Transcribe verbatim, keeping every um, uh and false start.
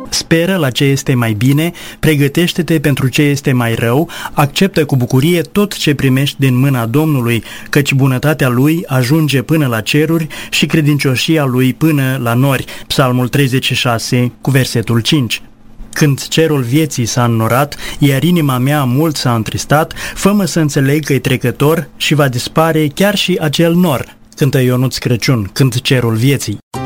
Speră la ce este mai bine, pregătește-te pentru ce este mai rău, acceptă cu bucurie tot ce primești din mâna Domnului, căci bunătatea Lui ajunge până la ceruri și credincioșia Lui până la nori. Psalmul treizeci și șase, cu versetul cinci. Când cerul vieții s-a înnorat, iar inima mea mult s-a întristat, fă-mă să înțeleg că-i trecător și va dispare chiar și acel nor. Cântă Ionuț Crăciun, Când cerul vieții.